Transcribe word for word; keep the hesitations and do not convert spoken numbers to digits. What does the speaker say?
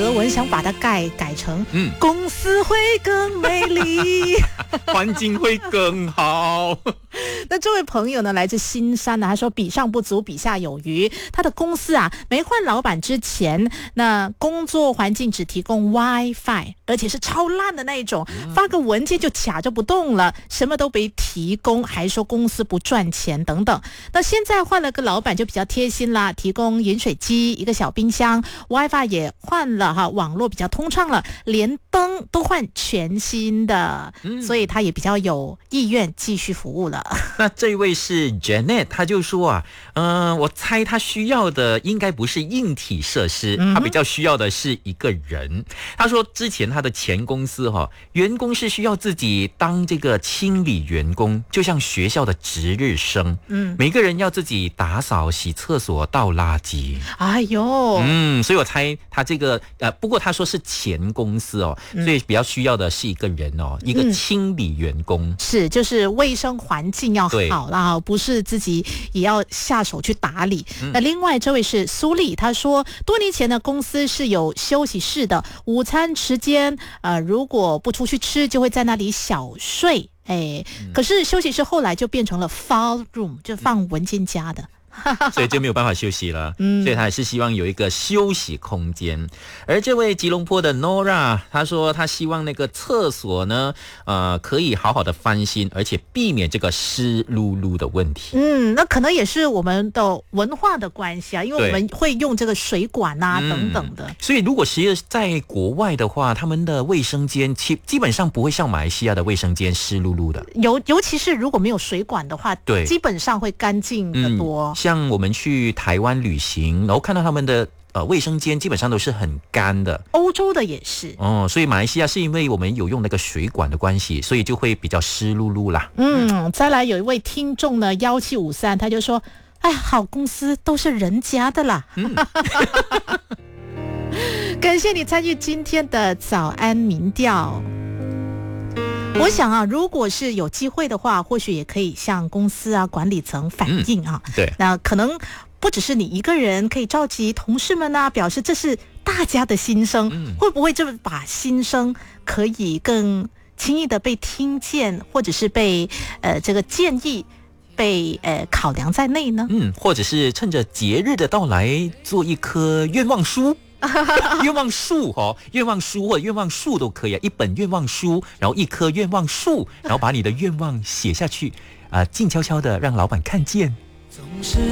德文想把它改改成嗯，公司会更美丽， 环境会更好。 那这位朋友呢，来自新山呢，他说比上不足，比下有余。他的公司啊，没换老板之前，那工作环境只提供 WiFi， 而且是超烂的那一种，发个文件就卡着不动了，什么都没提供，还说公司不赚钱等等。那现在换了个老板就比较贴心啦，提供饮水机、一个小冰箱， WiFi 也换了哈，网络比较通畅了，连灯都换全新的，嗯、所以他也比较有意愿继续服务了。 那这位是 Janet， 他就说啊，嗯、呃，我猜他需要的应该不是硬体设施，他比较需要的是一个人。他说之前他的前公司哈、哦，员工是需要自己当这个清理员工，就像学校的值日生，嗯，每个人要自己打扫、洗厕所、倒垃圾。 哎呦， 嗯，所以我猜他这个呃，不过他说是前公司哦，所以比较需要的是一个人哦，一个清理员工， 嗯、是就是卫生环境要好啦，不是自己也要下手去打理。嗯、那另外这位是苏丽，他说多年前的公司是有休息室的，午餐时间呃如果不出去吃，就会在那里小睡。哎，嗯、可是休息室后来就变成了 file room， 就放文件夹的。 所以就没有办法休息了，嗯、所以他还是希望有一个休息空间。而这位吉隆坡的 Nora， 他说他希望那个厕所呢，呃，可以好好的翻新，而且避免这个湿漉漉的问题。 嗯，那可能也是我们的文化的关系啊，因为我们会用这个水管啊等等的。 所以如果是在国外的话，他们的卫生间基基本上不会像马来西亚的卫生间湿漉漉的。 尤尤其是如果没有水管的话，对，基本上会干净得多。 嗯、像我们去台湾旅行，然后看到他们的呃卫生间基本上都是很干的， 欧洲的也是哦，所以马来西亚是因为我们有用那个水管的关系，所以就会比较湿漉漉啦。 嗯，再来有一位听众呢，一七五三，他就说：“哎，好公司都是人家的啦。嗯”感谢你参与今天的早安民调。我想啊，如果是有机会的话，或许也可以向公司啊管理层反映啊。 嗯、对， 那可能不只是你一个人，可以召集同事们啊，表示这是大家的心声。嗯、会不会就把心声可以更轻易的被听见，或者是被呃这个建议被呃考量在内呢？ 嗯，或者是趁着节日的到来，做一棵愿望书。愿望树哦，愿望书或者愿望树都可以啊，一本愿望书，然后一棵愿望树，然后把你的愿望写下去啊、呃，静悄悄的让老板看见。